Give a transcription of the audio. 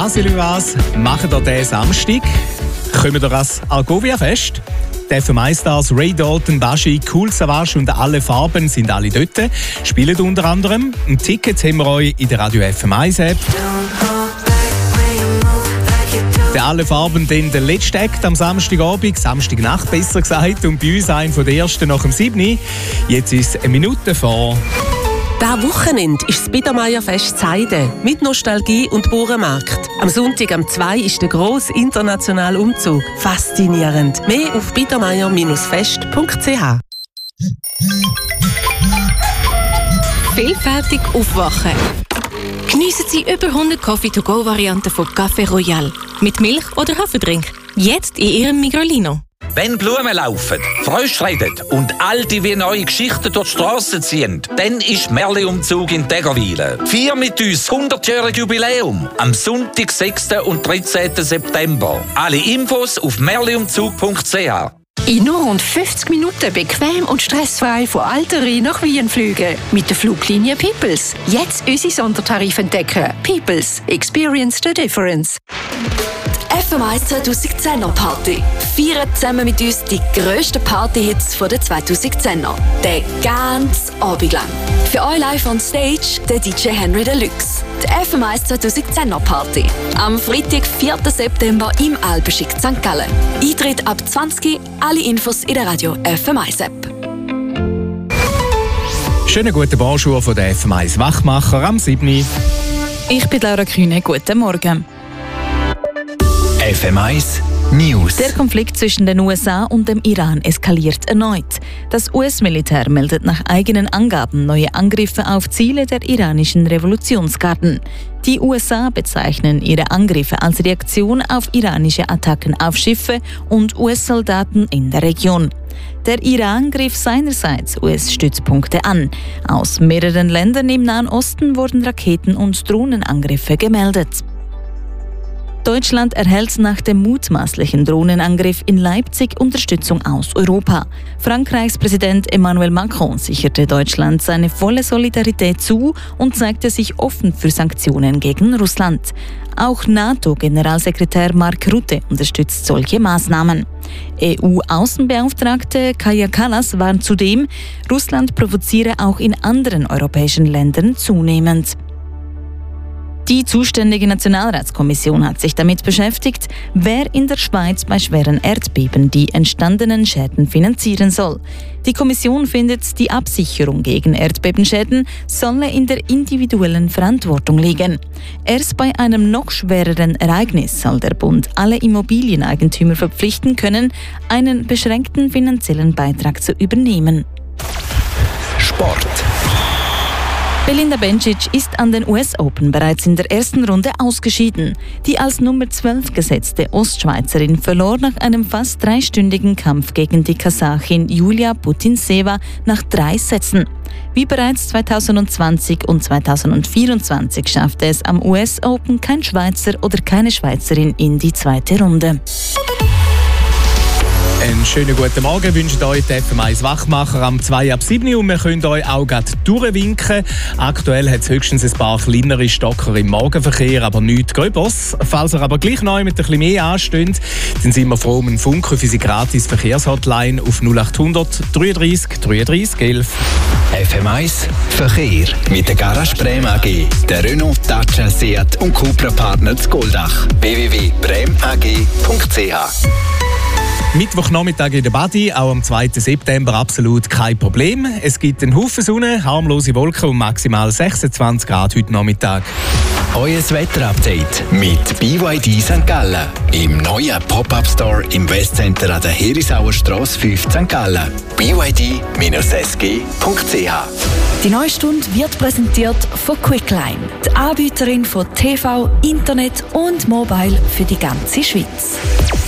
Was machen ihr diesen Samstag? Kommen ihr ans Algovia-Fest? Die FM1-Stars Ray Dalton, Baschi, Kool Savas und alle Farben sind alle dort. Spielen unter anderem. Tickets haben wir euch in der Radio FM1-App. Der alle Farben dann der letzte Act am Samstagabend, Samstagnacht besser gesagt, und bei uns ein von der ersten nach dem 7. Jetzt ist es eine Minute vor. Dieses Wochenende ist das Biedermeierfest Zeide mit Nostalgie und Bauernmarkt. Am Sonntag, am 2. ist der grosse internationale Umzug. Faszinierend. Mehr auf biedermeier-fest.ch. Vielfältig aufwachen. Geniessen Sie über 100 Coffee-to-go-Varianten von Café Royal. Mit Milch oder Haferdrink. Jetzt in Ihrem Migrolino. Wenn Blumen laufen, Frösche reden und alte wie neue Geschichten durch die Strassen ziehen, dann ist Märli-Umzug in Tägerwilen. Feier mit uns 100-jähriges Jubiläum am Sonntag, 6. und 13. September. Alle Infos auf märliumzug.ch. In nur rund 50 Minuten bequem und stressfrei von Alteri nach Wien fliegen. Mit der Fluglinie Peoples. Jetzt unsere Sondertarife entdecken. Peoples. Experience the difference. FM1 2010er Party. Feiern zusammen mit uns die grössten Partyhits der 2010er. Den ganzen Abend lang. Für euch live on stage der DJ Henry Deluxe. Die FM1 2010er Party. Am Freitag, 4. September im Alpenschick St. Gallen. Eintritt ab 20. Alle Infos in der Radio FM1 App. Schönen guten Bonjour von der FM1 Wachmacher am 7. Ich bin Laura Kühne. Guten Morgen. FM1 News. Der Konflikt zwischen den USA und dem Iran eskaliert erneut. Das US-Militär meldet nach eigenen Angaben neue Angriffe auf Ziele der iranischen Revolutionsgarden. Die USA bezeichnen ihre Angriffe als Reaktion auf iranische Attacken auf Schiffe und US-Soldaten in der Region. Der Iran griff seinerseits US-Stützpunkte an. Aus mehreren Ländern im Nahen Osten wurden Raketen- und Drohnenangriffe gemeldet. Deutschland erhält nach dem mutmaßlichen Drohnenangriff in Leipzig Unterstützung aus Europa. Frankreichs Präsident Emmanuel Macron sicherte Deutschland seine volle Solidarität zu und zeigte sich offen für Sanktionen gegen Russland. Auch NATO-Generalsekretär Mark Rutte unterstützt solche Maßnahmen. EU-Außenbeauftragte Kaja Kallas warnt zudem, Russland provoziere auch in anderen europäischen Ländern zunehmend. Die zuständige Nationalratskommission hat sich damit beschäftigt, wer in der Schweiz bei schweren Erdbeben die entstandenen Schäden finanzieren soll. Die Kommission findet, die Absicherung gegen Erdbebenschäden solle in der individuellen Verantwortung liegen. Erst bei einem noch schwereren Ereignis soll der Bund alle Immobilieneigentümer verpflichten können, einen beschränkten finanziellen Beitrag zu übernehmen. Sport. Belinda Bencic ist an den US Open bereits in der ersten Runde ausgeschieden. Die als Nummer 12 gesetzte Ostschweizerin verlor nach einem fast 3-stündigen Kampf gegen die Kasachin Julia Putintseva nach 3 Sätzen. Wie bereits 2020 und 2024 schaffte es am US Open kein Schweizer oder keine Schweizerin in die zweite Runde. Einen schönen guten Morgen wünscht euch die FM1 Wachmacher am 2 ab 7 und wir können euch auch gerade durchwinken. Aktuell hat es höchstens ein paar kleinere Stocker im Morgenverkehr, aber nichts Gröbers. Falls ihr aber gleich neu mit ein bisschen mehr ansteht, dann sind wir froh um einen Funk auf unsere gratis Verkehrshotline auf 0800 33 33 11. FM1 Verkehr mit der Garage Brem AG, der Renault, Dacia, Seat und Cupra Partner zu Goldach. www.bremag.ch. Mittwochnachmittag in der Badi, auch am 2. September absolut kein Problem. Es gibt einen Haufen Sonne, harmlose Wolken und maximal 26 Grad heute Nachmittag. Euer Wetterupdate mit BYD St. Gallen. Im neuen Pop-Up-Store im Westcenter an der Herisauer Strasse 5 St. Gallen. byd-sg.ch. Die neue Stunde wird präsentiert von Quickline, die Anbieterin von TV, Internet und Mobile für die ganze Schweiz.